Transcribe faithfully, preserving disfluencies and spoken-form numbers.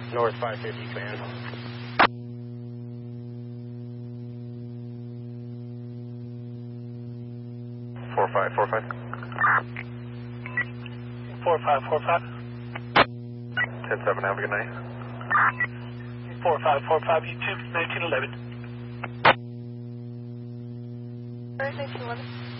North five fifty, command. four five, four five. four five, four five. ten seven, have a good night. four five, four five, YouTube, nineteen eleven. Alright, nineteen eleven.